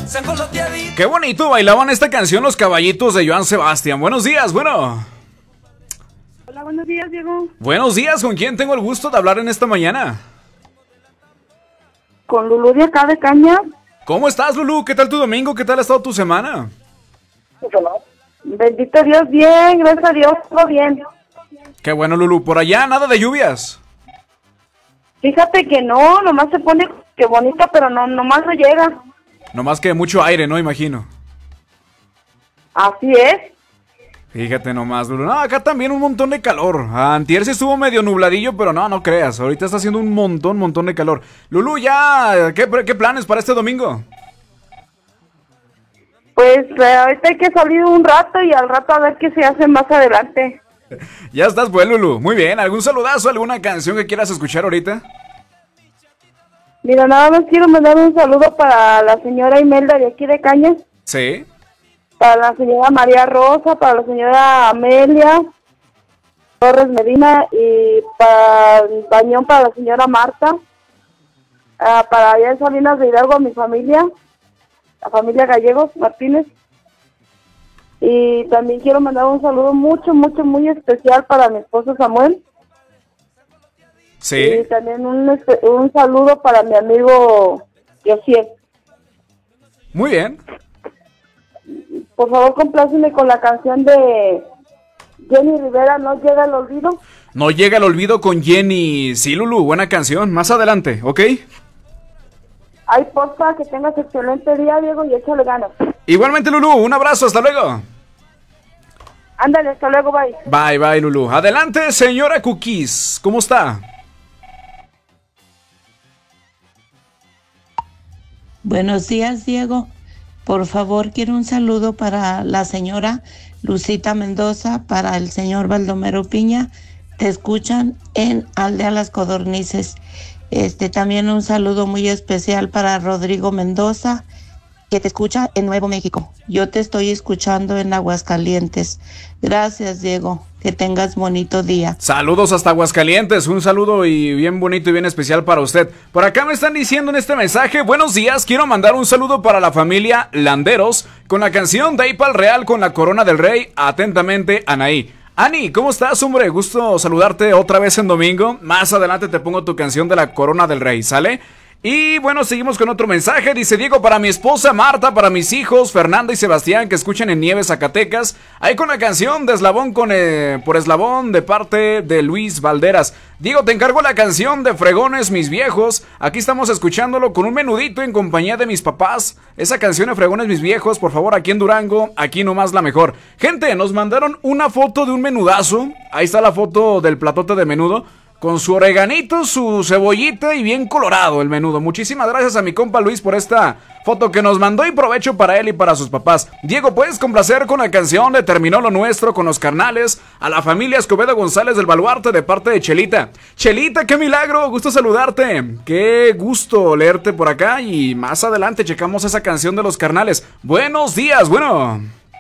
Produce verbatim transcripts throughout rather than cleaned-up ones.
Qué bonito bailaban esta canción los caballitos de Joan Sebastián. Buenos días, bueno. Hola, buenos días, Diego. Buenos días, ¿con quién tengo el gusto de hablar en esta mañana? Con Lulú de acá de Caña. ¿Cómo estás, Lulú? ¿Qué tal tu domingo? ¿Qué tal ha estado tu semana? Bendito Dios, bien, gracias a Dios, todo bien. Qué bueno, Lulú. ¿Por allá nada de lluvias? Fíjate que no, nomás se pone que bonita, pero no, nomás no llega. Nomás que mucho aire, ¿no? Imagino. Así es. Fíjate nomás, Lulú. No, acá también un montón de calor. Antier sí estuvo medio nubladillo, pero no, no creas. Ahorita está haciendo un montón, montón de calor. Lulú, ya, ¿qué, qué planes para este domingo? Pues eh, ahorita hay que salir un rato y al rato a ver qué se hace más adelante. Ya estás, pues, Lulú. Muy bien. ¿Algún saludazo, alguna canción que quieras escuchar ahorita? Mira, nada más quiero mandar un saludo para la señora Imelda de aquí de Cañas. Sí. Para la señora María Rosa, para la señora Amelia Torres Medina y para el bañón para la señora Marta. Uh, para allá en Salinas de Hidalgo, mi familia, la familia Gallegos Martínez. Y también quiero mandar un saludo mucho, mucho, muy especial para mi esposo Samuel. Sí. Y también un, un saludo para mi amigo Josiel. Muy bien. Por favor, compláceme con la canción de Jenny Rivera, ¿No llega el olvido? No llega el olvido con Jenny. Sí, Lulú, buena canción. Más adelante, ¿ok? Ay, porfa, que tengas excelente día, Diego, y échale ganas. Igualmente, Lulú, un abrazo, hasta luego. Ándale, hasta luego, bye. Bye, bye, Lulú. Adelante, señora Cookies, ¿cómo está? Buenos días, Diego. Por favor, quiero un saludo para la señora Lucita Mendoza, para el señor Baldomero Piña. Te escuchan en Aldea Las Codornices. Este, también un saludo muy especial para Rodrigo Mendoza, que te escucha en Nuevo México. Yo te estoy escuchando en Aguascalientes. Gracias, Diego. Que tengas bonito día. Saludos hasta Aguascalientes. Un saludo y bien bonito y bien especial para usted. Por acá me están diciendo en este mensaje: buenos días, quiero mandar un saludo para la familia Landeros con la canción de Ipal Real con la Corona del Rey. Atentamente, Anaí. Ani, ¿cómo estás, hombre? Gusto saludarte otra vez en domingo. Más adelante te pongo tu canción de la Corona del Rey, ¿sale? Y bueno, seguimos con otro mensaje. Dice Diego: para mi esposa Marta, para mis hijos Fernanda y Sebastián, que escuchan en Nieves, Zacatecas. Ahí con la canción de Eslabón con eh, por Eslabón, de parte de Luis Valderas. Diego, te encargo la canción de Fregones Mis Viejos. Aquí estamos escuchándolo con un menudito en compañía de mis papás. Esa canción de Fregones Mis Viejos, por favor, aquí en Durango, aquí nomás la mejor. Gente, nos mandaron una foto de un menudazo. Ahí está la foto del platote de menudo, con su oreganito, su cebollita y bien colorado el menudo. Muchísimas gracias a mi compa Luis por esta foto que nos mandó y provecho para él y para sus papás. Diego, ¿puedes complacer con la canción de Terminó lo Nuestro con los carnales? A la familia Escobedo González del Baluarte de parte de Chelita. Chelita, qué milagro, gusto saludarte. Qué gusto leerte por acá y más adelante checamos esa canción de los carnales. Buenos días, bueno.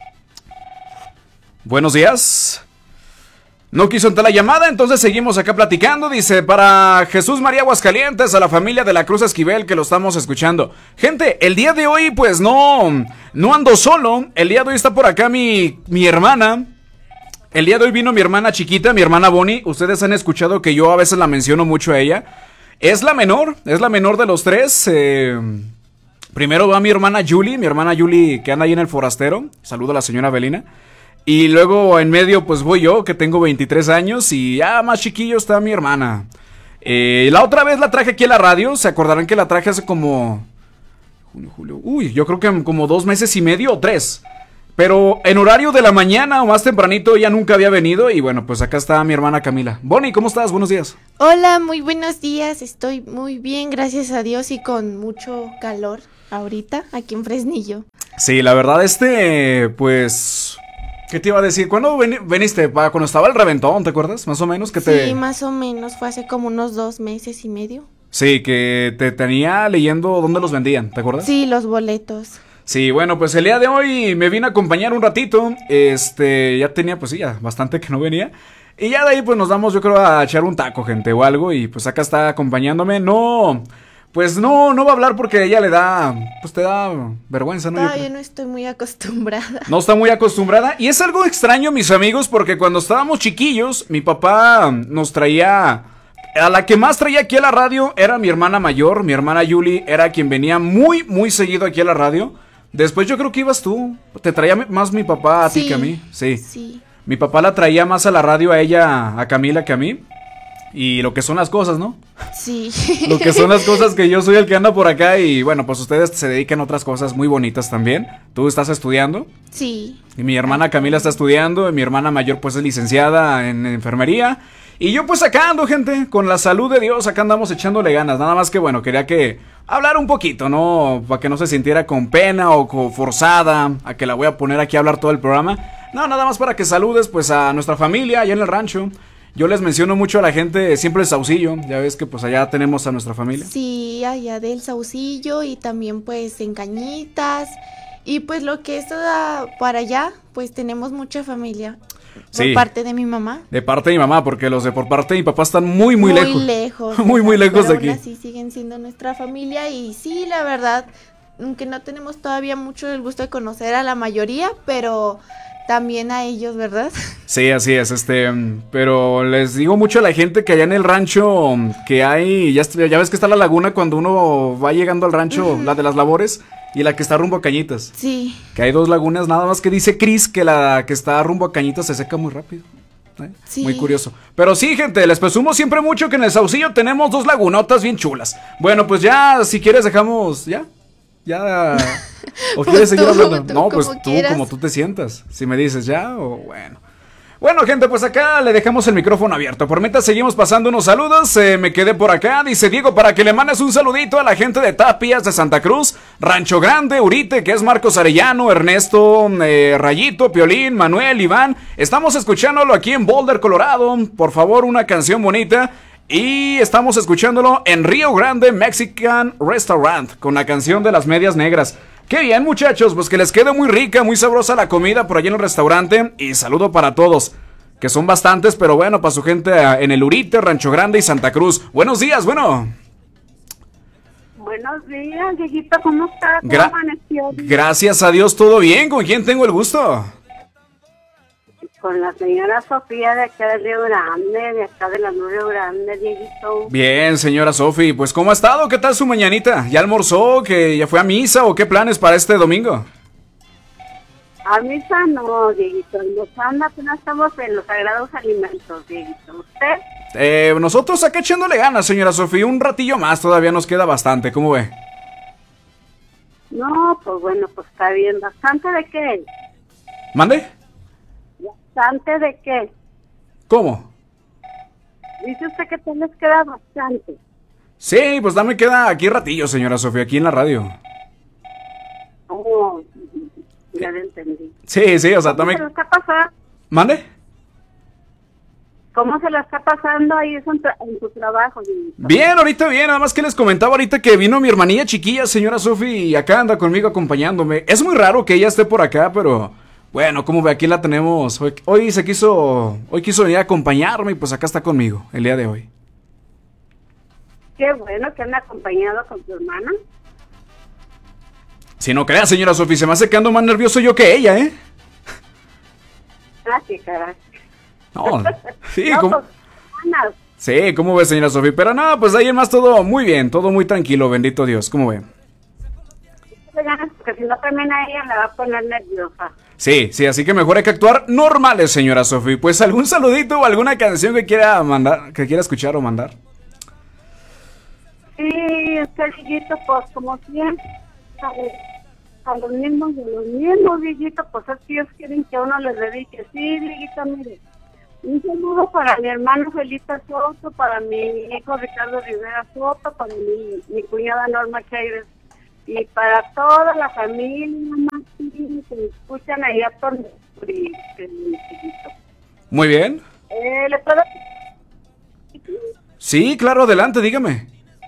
Buenos días. No quiso entrar la llamada, entonces seguimos acá platicando. Dice, para Jesús María Aguascalientes, a la familia de la Cruz Esquivel, que lo estamos escuchando. Gente, el día de hoy pues no, no ando solo. El día de hoy está por acá mi, mi hermana. El día de hoy vino mi hermana chiquita, mi hermana Bonnie. Ustedes han escuchado que yo a veces la menciono mucho a ella. Es la menor, es la menor de los tres. eh, Primero va mi hermana Julie, mi hermana Julie que anda ahí en el Forastero. Saludo a la señora Belina. Y luego en medio pues voy yo, que tengo veintitrés años, y ya más chiquillo está mi hermana. Eh, la otra vez la traje aquí a la radio, se acordarán que la traje hace como... Junio, julio... Uy, yo creo que como dos meses y medio o tres. Pero en horario de la mañana o más tempranito ella nunca había venido y bueno, pues acá está mi hermana Camila. Bonnie, ¿cómo estás? Buenos días. Hola, muy buenos días, estoy muy bien, gracias a Dios y con mucho calor ahorita aquí en Fresnillo. Sí, la verdad este, pues... ¿Qué te iba a decir? ¿Cuándo ven, veniste? Para cuando estaba el reventón, ¿te acuerdas? Más o menos que te... Sí, más o menos, fue hace como unos dos meses y medio. Sí, que te tenía leyendo dónde los vendían, ¿te acuerdas? Sí, los boletos. Sí, bueno, pues el día de hoy me vine a acompañar un ratito. Este, ya tenía, pues sí, ya bastante que no venía. Y ya de ahí pues nos damos, yo creo, a echar un taco, gente, o algo. Y pues acá está acompañándome. No... Pues no, no va a hablar porque a ella le da, pues te da vergüenza, ¿no? Todavía no estoy muy acostumbrada. No está muy acostumbrada y es algo extraño, mis amigos, porque cuando estábamos chiquillos, mi papá nos traía, a la que más traía aquí a la radio era mi hermana mayor, mi hermana Yuli era quien venía muy, muy seguido aquí a la radio. Después yo creo que ibas tú, te traía más mi papá a Sí, ti que a mí, sí. Sí. Mi papá la traía más a la radio a ella, a Camila que a mí. Y lo que son las cosas, ¿no? Sí. Lo que son las cosas que yo soy el que anda por acá y bueno, pues ustedes se dedican a otras cosas muy bonitas también. Tú estás estudiando. Sí. Y mi hermana Camila está estudiando, y mi hermana mayor pues es licenciada en enfermería. Y yo pues acá ando, gente, con la salud de Dios, acá andamos echándole ganas. Nada más que bueno, quería que hablar un poquito, ¿no? Para que no se sintiera con pena o con forzada, a que la voy a poner aquí a hablar todo el programa. No, nada más para que saludes pues a nuestra familia allá en el rancho. Yo les menciono mucho a la gente, siempre el Saucillo, ya ves que pues allá tenemos a nuestra familia. Sí, allá del Saucillo y también pues en Cañitas. Y pues lo que es toda para allá, pues tenemos mucha familia. Por Sí. parte de mi mamá. De parte de mi mamá, porque los de por parte de mi papá están muy, muy, Muy lejos. lejos. Muy, muy lejos de pero aquí. aún así siguen siendo nuestra familia y sí, la verdad, aunque no tenemos todavía mucho el gusto de conocer a la mayoría, pero también a ellos, ¿verdad? Sí, así es, este, pero les digo mucho a la gente que allá en el rancho que hay, ya, ya ves que está la laguna cuando uno va llegando al rancho, uh-huh. La de las labores y la que está rumbo a Cañitas. Sí. Que hay dos lagunas, nada más que dice Cris que la que está rumbo a Cañitas se seca muy rápido. ¿Eh? Sí. Muy curioso. Pero sí, gente, les presumo siempre mucho que en el Saucillo tenemos dos lagunotas bien chulas. Bueno, pues ya, si quieres dejamos, ya. Ya. ¿O quieres pues seguir tú, hablando? Tú, no, pues tú, quieras. como tú te sientas. Si me dices ya o bueno. Bueno, gente, pues acá le dejamos el micrófono abierto. Por mientras seguimos pasando unos saludos. Eh, me quedé por acá. Dice Diego, para que le mandes un saludito a la gente de Tapias, de Santa Cruz, Rancho Grande, Urite, que es Marcos Arellano, Ernesto, eh, Rayito, Piolín, Manuel, Iván. Estamos escuchándolo aquí en Boulder, Colorado. Por favor, una canción bonita. Y estamos escuchándolo en Río Grande Mexican Restaurant, con la canción de las medias negras. Qué bien, muchachos, pues que les quede muy rica, muy sabrosa la comida por allí en el restaurante. Y saludo para todos, que son bastantes, pero bueno, para su gente en el Urite, Rancho Grande y Santa Cruz. Buenos días, bueno. Buenos días, Dieguito, ¿cómo estás? ¿Cómo Gra amaneció? Gracias a Dios, todo bien. ¿Con quién tengo el gusto? Con la señora Sofía de acá del Río Grande, de acá de la Río Grande, Dieguito. Bien, señora Sofi, pues ¿cómo ha estado? ¿Qué tal su mañanita? ¿Ya almorzó? ¿Que ya fue a misa? ¿O qué planes para este domingo? A misa no, Dieguito, almorzando apenas estamos en los sagrados alimentos, Dieguito. ¿Usted? Eh, nosotros acá echándole ganas, señora Sofi, un ratillo más, todavía nos queda bastante, ¿cómo ve? No, pues bueno, pues está bien, ¿bastante de qué? ¿Mande? ¿Bastante de qué? ¿Cómo? Dice usted que te les queda bastante. Sí, pues dame queda aquí ratillo, señora Sofía, aquí en la radio. Oh, ya lo entendí. Sí, sí, o sea, ¿Cómo dame... se lo está pasando? ¿Mande? ¿Cómo se la está pasando ahí en su, en su trabajo? Bien, ahorita bien, nada más que les comentaba ahorita que vino mi hermanilla chiquilla, señora Sofía, y acá anda conmigo acompañándome. Es muy raro que ella esté por acá, pero... Bueno, como ve, aquí la tenemos. Hoy, hoy se quiso, hoy quiso venir a acompañarme y pues acá está conmigo el día de hoy. Qué bueno que anda acompañado con tu hermana. Si no creas, señora Sofía, se me hace que ando más nervioso yo que ella, ¿eh? Ah, qué caray. No, sí, no, ¿cómo? Pues, sí, ¿cómo ve, señora Sofía? Pero no, pues ahí en más todo muy bien, todo muy tranquilo, bendito Dios, ¿cómo ve? Porque si no también a ella la va a poner nerviosa. Sí, sí, así que mejor hay que actuar normales, señora Sofía. Pues algún saludito o alguna canción que quiera mandar, que quiera escuchar o mandar. Sí, este Dieguito, pues como siempre, a, a los mismos de los mismos, Dieguito, pues es que ellos quieren que uno les dedique. Sí, Dieguito, mire, un saludo para mi hermano Felipe Soto, para mi hijo Ricardo Rivera Soto, para mi, mi cuñada Norma Chaires, y para toda la familia, mamá, que me escuchan allá por mi Muy bien. Eh, ¿Le puedo? Sí, claro, adelante, dígame.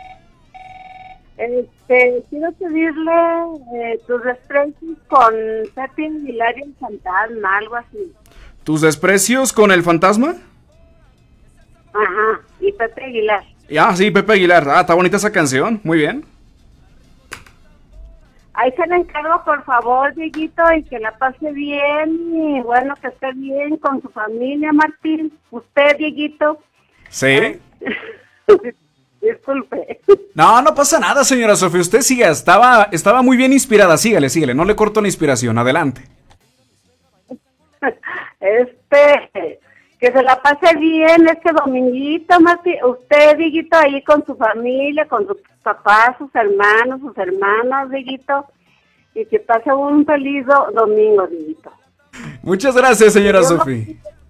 Este, quiero pedirle eh, tus desprecios con Pepe Aguilar y el fantasma, algo así. ¿Tus desprecios con el fantasma? Ajá, y Pepe Aguilar. Ah, sí, Pepe Aguilar. Ah, está bonita esa canción. Muy bien. Ahí se le encargo, por favor, Dieguito, y que la pase bien, y bueno, que esté bien con su familia, Martín. Usted, Dieguito. Sí. Disculpe. No, no pasa nada, señora Sofía. Usted siga. Estaba, estaba muy bien inspirada. Sígale, sígale. No le corto la inspiración. Adelante. Este, que se la pase bien este dominguito, Martín. Usted, Dieguito, ahí con su familia, con sus papás, sus hermanos, sus hermanas, Dieguito. Y que pase un feliz do- domingo, Dieguito. Muchas gracias, señora Sofía.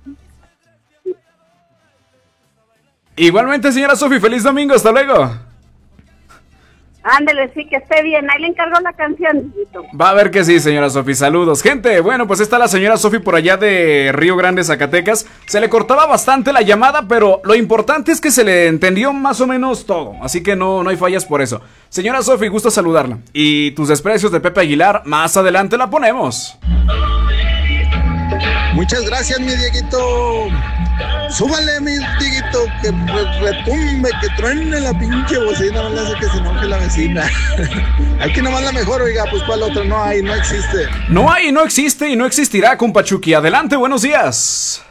Igualmente, señora Sofía. Feliz domingo. Hasta luego. Ándele, sí, que esté bien. Ahí le encargo la canción, Dieguito. Va a ver que sí, señora Sofi. Saludos, gente. Bueno, pues está la señora Sofi por allá de Río Grande, Zacatecas. Se le cortaba bastante la llamada, pero lo importante es que se le entendió más o menos todo. Así que no, no hay fallas por eso. Señora Sofi, gusto saludarla. Y tus desprecios de Pepe Aguilar, más adelante la ponemos. Muchas gracias, mi Dieguito. Súbale, mi Dieguito, que re- retumbe, que truene la pinche bocina, no le hace que se enoje la vecina. Aquí nomás la mejor, oiga, pues cuál otra, no hay, no existe. No hay, no existe y no existirá, compa Chucky. Adelante, buenos días.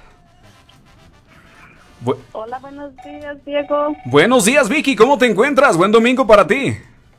Bu- Hola, buenos días, Diego. buenos días, Vicky. ¿Cómo te encuentras? Buen domingo para ti.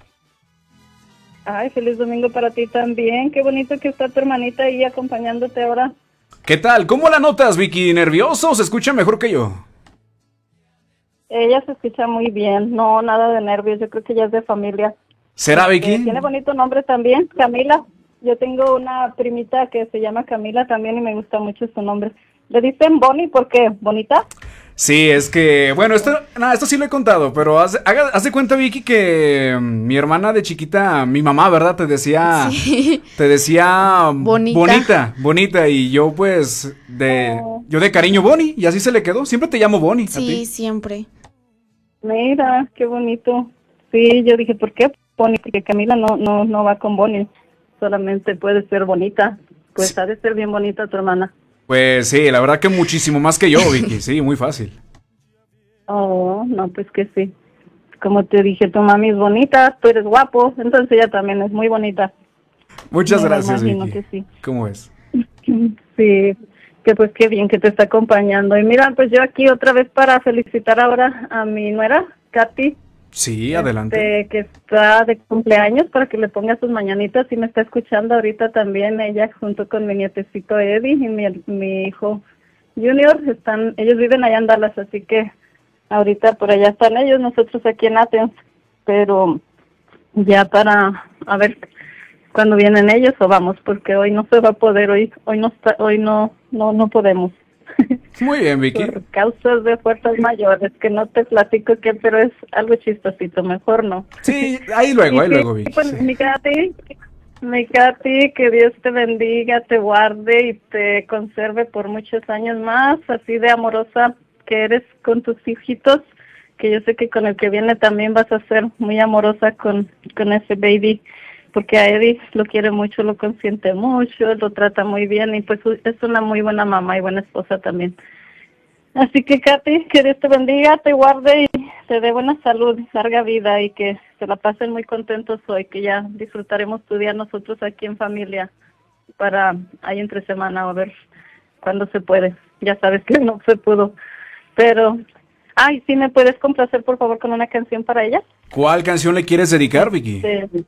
Ay, feliz domingo para ti también. Qué bonito que está tu hermanita ahí acompañándote ahora. ¿Qué tal? ¿Cómo la notas, Vicky? ¿Nervioso o se escucha mejor que yo? Ella se escucha muy bien, no, nada de nervios, yo creo que ella es de familia. ¿Será, Eh, Vicky? tiene bonito nombre también, Camila. Yo tengo una primita que se llama Camila también y me gusta mucho su nombre. Le dicen Bonnie, ¿por qué? ¿Bonita? Sí, es que, bueno, esto, nada, esto sí lo he contado, pero haz, haga- haz de cuenta, Vicky, que mm, mi hermana de chiquita, mi mamá, ¿verdad? Te decía, Sí. te decía mm, Bonita. bonita, bonita, y yo pues, de, Oh. yo de cariño Bonnie, y así se le quedó, siempre te llamo Bonnie, a Sí, ti. siempre. Mira, qué bonito. Sí, yo dije, ¿por qué Bonnie? Porque Camila no, no, no va con Bonnie, solamente puede ser bonita. Pues Sí. ha de ser bien bonita tu hermana. Pues sí, la verdad que muchísimo más que yo, Vicky, sí, muy fácil. Oh, no, pues que sí. Como te dije, tu mami es bonita, tú eres guapo, entonces ella también es muy bonita. Muchas Me lo gracias, imagino Vicky. que sí. ¿Cómo es? Sí, que pues qué bien que te está acompañando. Y mira, pues yo aquí otra vez para felicitar ahora a mi nuera, Katy, Sí, adelante. este, que está de cumpleaños, para que le ponga sus mañanitas y me está escuchando ahorita también ella junto con mi nietecito Eddie y mi, mi hijo Junior. Están, ellos viven allá en Dallas, así que ahorita por allá están ellos, nosotros aquí en Athens, pero ya para a ver cuándo vienen ellos o vamos, porque hoy no se va a poder, hoy hoy no está, hoy no no no podemos. Muy bien, Vicky. Por causas de fuerzas mayores, que no te platico qué, pero es algo chistosito, mejor no. Sí, ahí luego, ahí Y sí, luego, Vicky. pues, sí. mi Katy, mi Katy, que Dios te bendiga, te guarde y te conserve por muchos años más, así de amorosa que eres con tus hijitos, que yo sé que con el que viene también vas a ser muy amorosa con, con ese baby, porque a Eddie lo quiere mucho, lo consiente mucho, lo trata muy bien y pues es una muy buena mamá y buena esposa también. Así que, Katy, que Dios te bendiga, te guarde y te dé buena salud, larga vida y que se la pasen muy contentos hoy, que ya disfrutaremos tu día nosotros aquí en familia para ahí entre semana a ver cuándo se puede. Ya sabes que no se pudo, pero... Ay, ¿sí me puedes complacer, por favor, con una canción para ella? ¿Cuál canción le quieres dedicar, Vicky? Sí.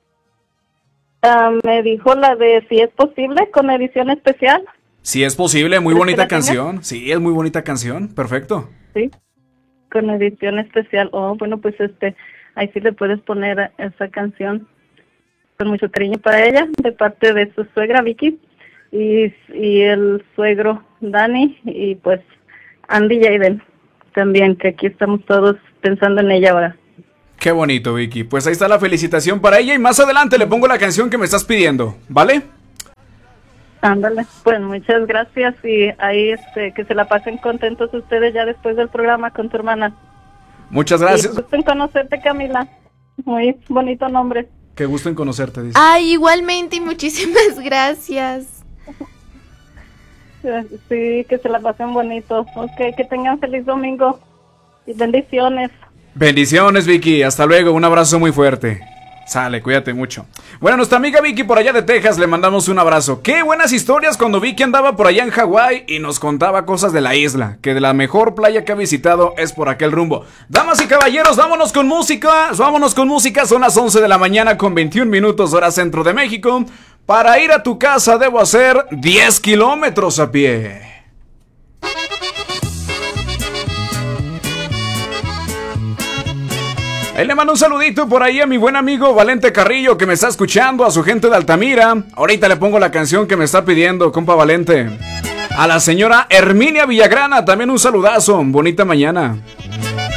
Ah, me dijo la de Si es posible, con edición especial. Si es posible, muy ¿Crees que bonita la tengas? canción. Sí, es muy bonita canción. Perfecto. Sí, con edición especial. Oh, bueno, pues este, ahí sí le puedes poner esa canción con mucho cariño para ella, de parte de su suegra Vicky y, y el suegro Dani y pues Andy Jaden también, que aquí estamos todos pensando en ella ahora. Qué bonito, Vicky. Pues ahí está la felicitación para ella y más adelante le pongo la canción que me estás pidiendo, ¿vale? Ándale, pues muchas gracias y ahí este, que se la pasen contentos ustedes ya después del programa con tu hermana. Muchas Y gracias. gusto en conocerte, Camila. Muy bonito nombre. Qué gusto en conocerte, dice. Ay, igualmente y muchísimas gracias. Sí, que se la pasen bonito. Ok, que tengan feliz domingo y bendiciones. Bendiciones, Vicky. Hasta luego. Un abrazo muy fuerte. Sale, cuídate mucho. Bueno, nuestra amiga Vicky por allá de Texas, le mandamos un abrazo. Qué buenas historias cuando Vicky andaba por allá en Hawái y nos contaba cosas de la isla, que de la mejor playa que ha visitado es por aquel rumbo. Damas y caballeros, vámonos con música. Vámonos con música. Son las once de la mañana con veintiún minutos hora centro de México. Para ir a tu casa debo hacer diez kilómetros a pie. Ahí le mando un saludito por ahí a mi buen amigo Valente Carrillo, que me está escuchando, a su gente de Altamira. Ahorita le pongo la canción que me está pidiendo, compa Valente. A la señora Herminia Villagrana, también un saludazo, bonita mañana.